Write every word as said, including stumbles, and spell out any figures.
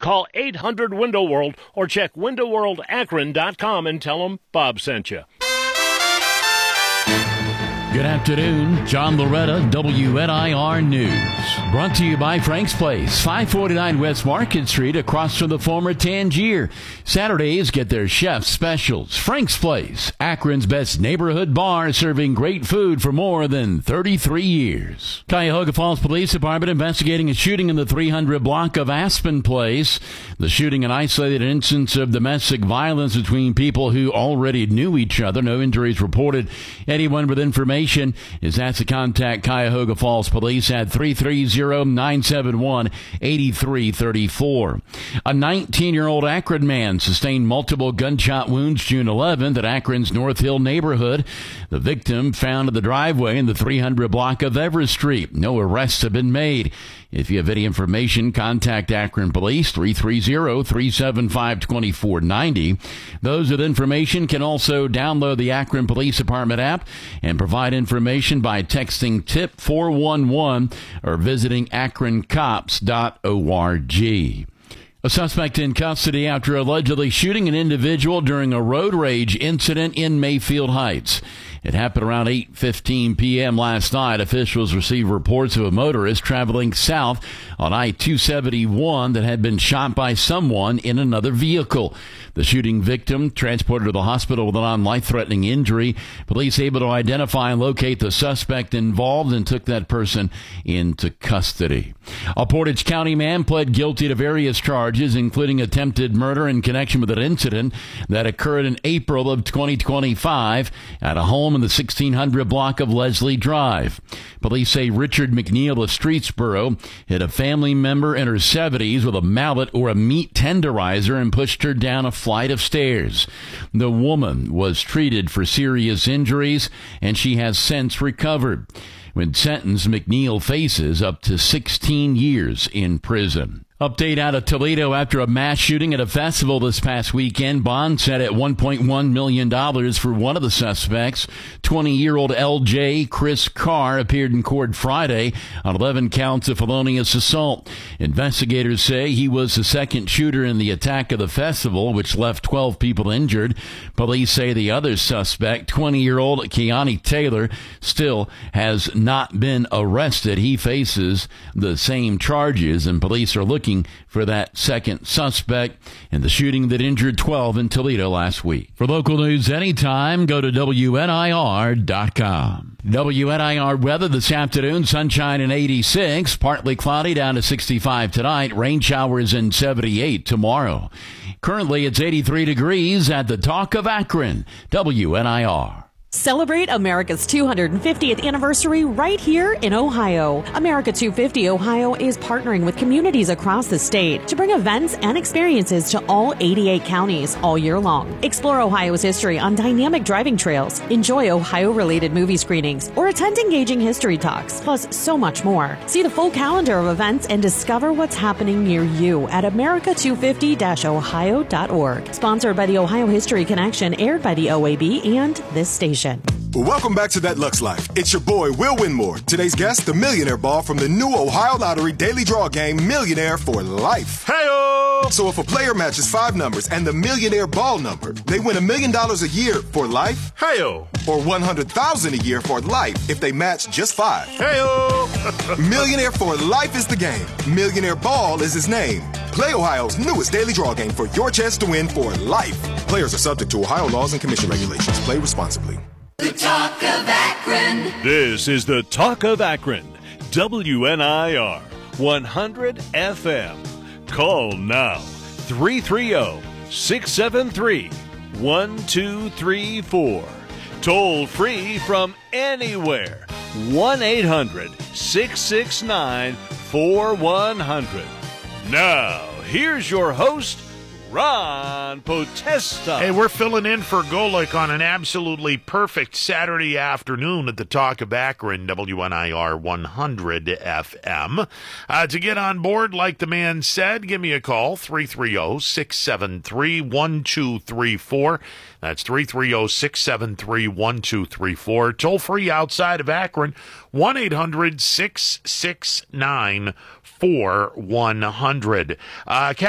Call eight hundred window world or check window world akron dot com and tell them Bob sent you. Good afternoon, John Loretta, W N I R News. Brought to you by Frank's Place, five forty-nine West Market Street, across from the former Tangier. Saturdays get their chef specials. Frank's Place, Akron's best neighborhood bar, serving great food for more than thirty-three years. Cuyahoga Falls Police Department investigating a shooting in the three hundred block of Aspen Place. The shooting, an isolated instance of domestic violence between people who already knew each other. No injuries reported. Anyone with information is asked to contact Cuyahoga Falls Police at three three zero, nine seven one, eight three three four. A nineteen-year-old Akron man sustained multiple gunshot wounds June eleventh at Akron's North Hill neighborhood. The victim found in the driveway in the three hundred block of Everett Street. No arrests have been made. If you have any information, contact Akron Police, three three zero, three seven five, two four nine zero. Those with information can also download the Akron Police Department app and provide information by texting tip four one one or visiting akron cops dot org. A suspect in custody after allegedly shooting an individual during a road rage incident in Mayfield Heights. It happened around eight fifteen p.m. last night. Officials received reports of a motorist traveling south on I two seventy-one that had been shot by someone in another vehicle. The shooting victim transported to the hospital with a non-life-threatening injury. Police able to identify and locate the suspect involved and took that person into custody. A Portage County man pled guilty to various charges, including attempted murder in connection with an incident that occurred in April of twenty twenty-five at a home in the sixteen hundred block of Leslie Drive. Police say Richard McNeil of Streetsboro hit a family member in her seventies with a mallet or a meat tenderizer and pushed her down a flight of stairs. The woman was treated for serious injuries, and she has since recovered. When sentenced, McNeil faces up to sixteen years in prison. Update out of Toledo after a mass shooting at a festival this past weekend. Bond set at one point one million dollars for one of the suspects. twenty-year-old L J Chris Carr appeared in court Friday on eleven counts of felonious assault. Investigators say he was the second shooter in the attack of the festival, which left twelve people injured. Police say the other suspect, twenty-year-old Keani Taylor, still has not been arrested. He faces the same charges, and police are looking for that second suspect in the shooting that injured twelve in Toledo last week. For local news anytime, go to W N I R dot com. W N I R weather this afternoon, sunshine in eighty-six, partly cloudy down to sixty-five tonight, rain showers in seventy-eight tomorrow. Currently, it's eighty-three degrees at the Talk of Akron, W N I R. Celebrate America's two hundred fiftieth anniversary right here in Ohio. America two fifty Ohio is partnering with communities across the state to bring events and experiences to all eighty-eight counties all year long. Explore Ohio's history on dynamic driving trails, enjoy Ohio-related movie screenings, or attend engaging history talks, plus so much more. See the full calendar of events and discover what's happening near you at america two fifty dash ohio dot org. Sponsored by the Ohio History Connection, aired by the O A B and this station. Welcome back to That Lux Life. It's your boy, Will Winmore. Today's guest, the Millionaire Ball from the new Ohio Lottery Daily Draw game, Millionaire for Life. Hey-o! So if a player matches five numbers and the Millionaire Ball number, they win a million dollars a year for life. Hey-o! Or one hundred thousand dollars a year for life if they match just five. Hey-o! Millionaire for Life is the game. Millionaire Ball is his name. Play Ohio's newest daily draw game for your chance to win for life. Players are subject to Ohio laws and commission regulations. Play responsibly. The Talk of Akron. This is the Talk of Akron, W N I R one hundred F M. Call now, three three zero, six seven three, one two three four. Toll free from anywhere, one eight hundred, six six nine, four one zero zero. Now, here's your host, Ron Potesta. Hey, we're filling in for Golick on an absolutely perfect Saturday afternoon at the Talk of Akron, W N I R one hundred F M. Uh, to get on board, like the man said, give me a call, three three zero, six seven three, one two three four. That's three three zero, six seven three, one two three four. Toll free outside of Akron, one eight hundred, six six nine, four one zero zero. Uh,